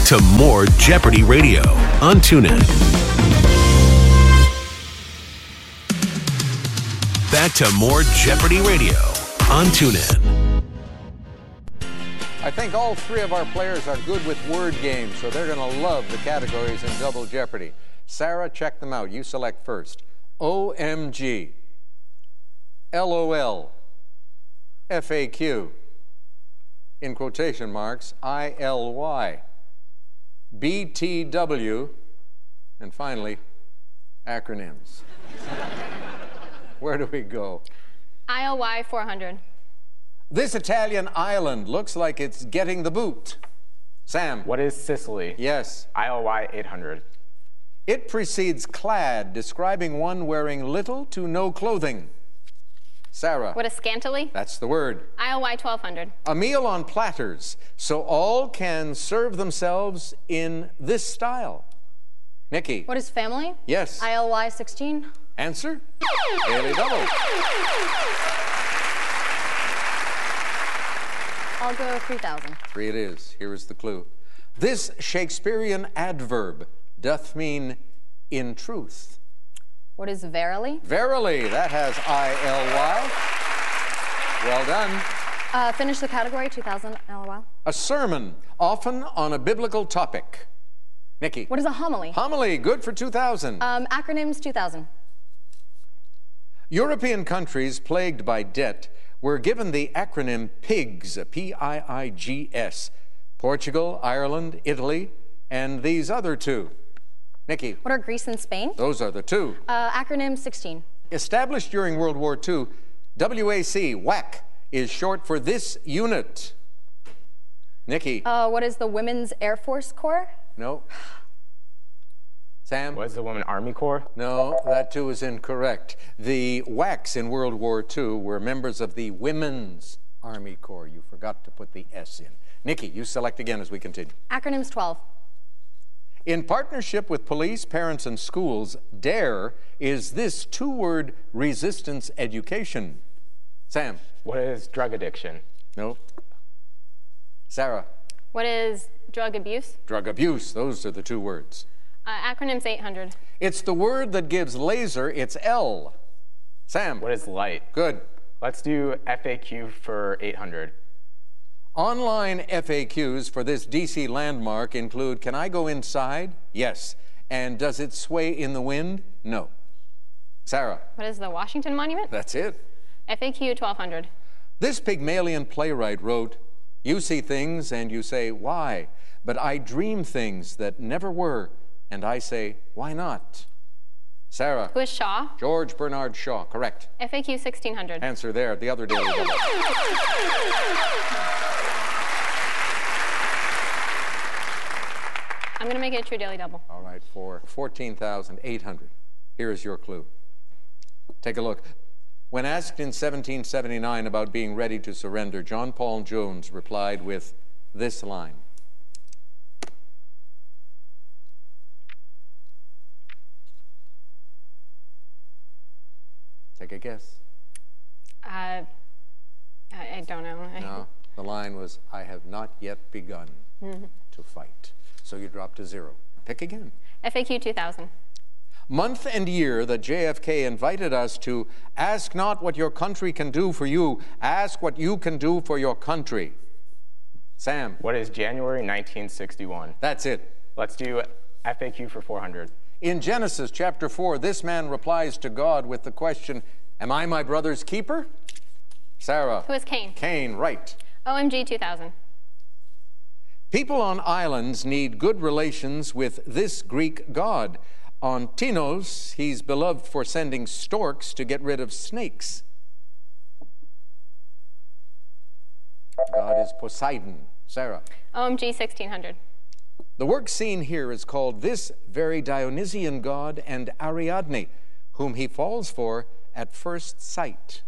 to more Jeopardy Radio on TuneIn. Back to more Jeopardy Radio on TuneIn. I think all three of our players are good with word games, so they're going to love the categories in Double Jeopardy. Sarah, check them out. You select first. OMG, LOL, FAQ, in quotation marks, ILY, BTW, and finally, acronyms. Where do we go? ILY 400. This Italian island looks like it's getting the boot. Sam. What is Sicily? Yes. ILY 800. It precedes clad, describing one wearing little to no clothing. Sarah. What is scantily? That's the word. ILY 1200. A meal on platters, so all can serve themselves in this style. Nikki. What is family? Yes. ILY 16. Answer? Daily Double. I'll go 3,000. 3 it is. Here is the clue. This Shakespearean adverb doth mean in truth. What is verily? Verily, that has ILY. Well done. Finish the category, 2,000 LOL. A sermon, often on a biblical topic. Nikki. What is a homily? Homily, good for 2,000. Acronyms, 2,000. European countries plagued by debt were given the acronym PIGS, P-I-I-G-S. Portugal, Ireland, Italy, and these other two. Nikki. What are Greece and Spain? Those are the two. Acronym 16. Established during World War II, WAC is short for this unit. Nikki. What is the Women's Air Force Corps? No. Sam? What is the Women Army Corps? No, that too is incorrect. The WACs in World War II were members of the Women's Army Corps. You forgot to put the S in. Nikki, you select again as we continue. Acronyms 12. In partnership with police, parents, and schools, DARE is this two-word resistance education. Sam? What is drug addiction? No. Sarah? What is drug abuse? Drug abuse. Those are the two words. Acronyms 800. It's the word that gives laser its L. Sam? What is light? Good. Let's do FAQ for 800. Online FAQs for this DC landmark include, can I go inside? Yes. And does it sway in the wind? No. Sarah? What is the Washington Monument? That's it. FAQ 1200. This Pygmalion playwright wrote, you see things and you say, why? But I dream things that never were, and I say, why not? Sarah? Who is Shaw? George Bernard Shaw, correct. FAQ 1600. Answer there, the other Daily Double. I'm going to make it a true Daily Double. All right, for 14,800. Here is your clue. Take a look. When asked in 1779 about being ready to surrender, John Paul Jones replied with this line. Take a guess. I don't know. No, the line was, I have not yet begun to fight. So you drop to 0. Pick again. FAQ 2000. Month and year that JFK invited us to ask not what your country can do for you, ask what you can do for your country. Sam. What is January 1961? That's it. Let's do FAQ for 400. In Genesis chapter 4, this man replies to God with the question, am I my brother's keeper? Sarah. Who is Cain? Cain, right. OMG 2000. People on islands need good relations with this Greek god. On Tinos, he's beloved for sending storks to get rid of snakes. God is Poseidon. Sarah. OMG 1600. The work seen here is called This Very Dionysian God and Ariadne, whom he falls for at first sight.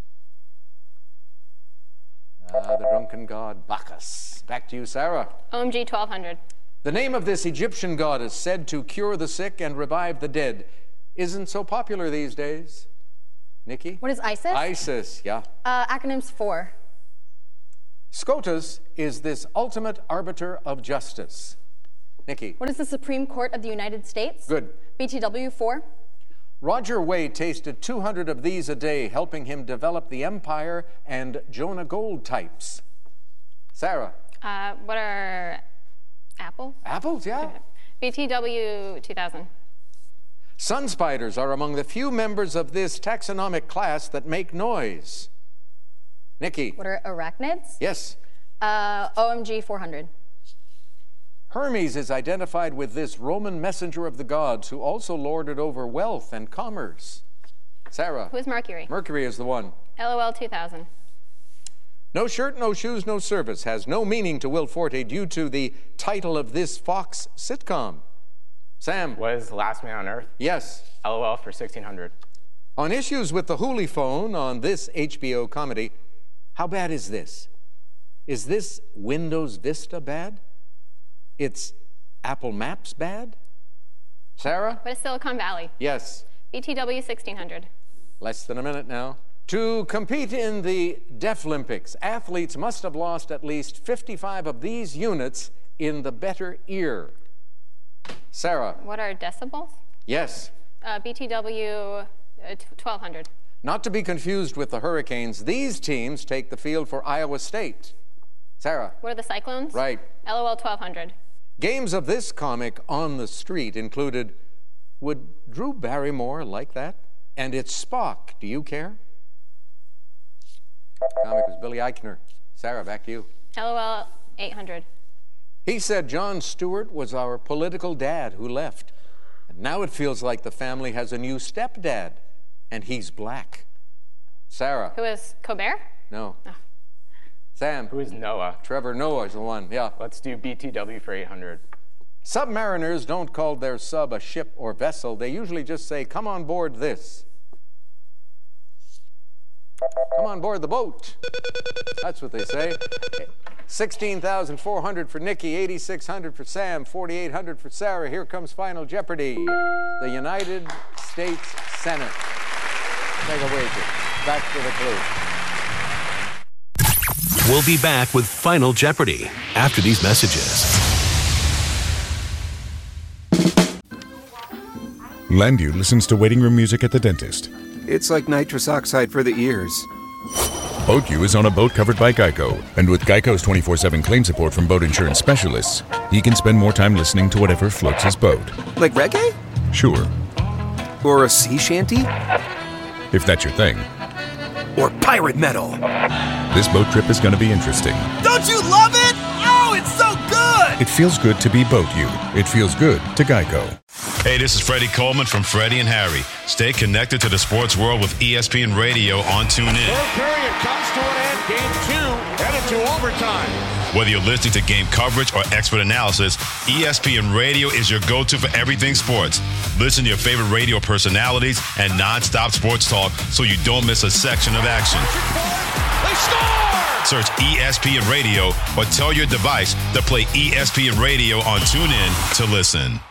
The drunken god Bacchus. Back to you, Sarah. OMG 1200. The name of this Egyptian god is said to cure the sick and revive the dead. Isn't so popular these days. Nikki? What is ISIS? ISIS, yeah. Acronyms 4. SCOTUS is this ultimate arbiter of justice. Nikki. What is the Supreme Court of the United States? Good. BTW 4. Roger Wade tasted 200 of these a day, helping him develop the Empire and Jonah Gold types. Sarah. What are apples? Apples, yeah. BTW 2000. Sun spiders are among the few members of this taxonomic class that make noise. Nikki. What are arachnids? Yes. OMG 400. Hermes is identified with this Roman messenger of the gods who also lorded over wealth and commerce. Sarah. Who is Mercury? Mercury is the one. LOL 2000. No shirt, no shoes, no service has no meaning to Will Forte due to the title of this Fox sitcom. Sam. What is Last Man on Earth? Yes. LOL for 1600. On issues with the Hooli phone on this HBO comedy, how bad is this? Is this Windows Vista bad? It's Apple Maps bad? Sarah? What is Silicon Valley? Yes. BTW 1600. Less than a minute now. To compete in the Deaflympics, athletes must have lost at least 55 of these units in the better ear. Sarah? What are decibels? Yes. BTW 1200. Not to be confused with the Hurricanes, these teams take the field for Iowa State. Sarah? What are the Cyclones? Right. LOL 1200. Games of this comic on the street included, would Drew Barrymore like that? And it's Spock. Do you care? Comic was Billy Eichner. Sarah, back to you. LOL 800. He said Jon Stewart was our political dad who left. And now it feels like the family has a new stepdad, and he's black. Sarah? Who is Colbert? No. Oh. Sam? Who is Noah? Trevor Noah is the one, yeah. Let's do BTW for 800. Submariners don't call their sub a ship or vessel. They usually just say, come on board this. Come on board the boat. That's what they say. 16,400 for Nikki, 8,600 for Sam, 4,800 for Sarah. Here comes Final Jeopardy. The United States Senate. Take a wager. Back to the clue. We'll be back with Final Jeopardy after these messages. Landu listens to waiting room music at the dentist. It's like nitrous oxide for the ears. BoatU is on a boat covered by Geico, and with Geico's 24/7 claim support from boat insurance specialists, he can spend more time listening to whatever floats his boat. Like reggae? Sure, Or a sea shanty? if that's your thing. Or pirate metal? This boat trip is going to be interesting. Don't you love it? Oh, it's so good! It feels good to be BoatU. It feels good to Geico. Hey, this is Freddie Coleman from Freddie and Harry. Stay connected to the sports world with ESPN Radio on TuneIn. Third period comes to an end. Game 2 headed to overtime. Whether you're listening to game coverage or expert analysis, ESPN Radio is your go-to for everything sports. Listen to your favorite radio personalities and non-stop sports talk so you don't miss a section of action. They score! Search ESPN Radio or tell your device to play ESPN Radio on TuneIn to listen.